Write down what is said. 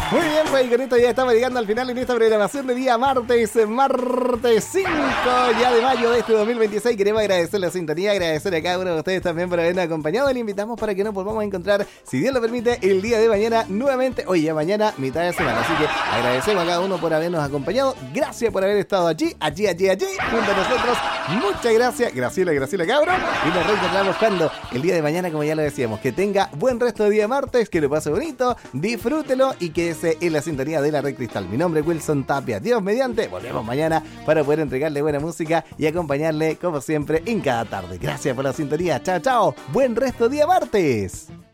Muy bien, pues con esto ya estamos llegando al final en esta programación de día martes 5 ya de mayo de este 2026. Queremos agradecer la sintonía, agradecer a cada uno de ustedes también por habernos acompañado. Le invitamos para que nos volvamos a encontrar, si Dios lo permite, el día de mañana nuevamente. Hoy ya mañana, mitad de semana. Así que agradecemos a cada uno por habernos acompañado. Gracias por haber estado allí, junto a nosotros. Muchas gracias, Graciela, cabros. Y nos reencontramos cuando el día de mañana, como ya lo decíamos. Que tenga buen resto de día martes, que lo pase bonito, disfrútelo y quédese en la sintonía de la Red Cristal. Mi nombre es Wilson Tapia. Dios mediante, volvemos mañana para poder entregarle buena música y acompañarle como siempre en cada tarde. Gracias por la sintonía. Chao, chao. Buen resto de día martes.